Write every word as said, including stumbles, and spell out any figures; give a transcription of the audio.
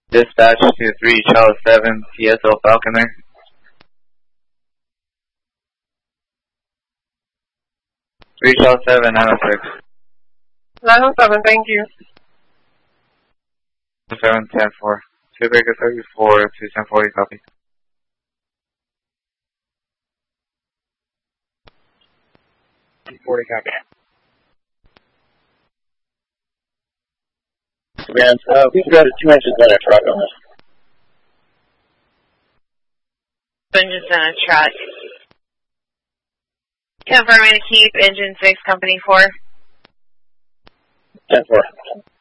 Dispatch to three Charles seven T S O Falconer. three Charles seven nine oh six. nine oh seven, thank you. seven ten four. two Baker thirty-four, two ten forty, copy. forty, copy. Command, uh, we can go to two inches on a truck on this. Engines on a truck. Confirming to keep engine six, company four. ten four.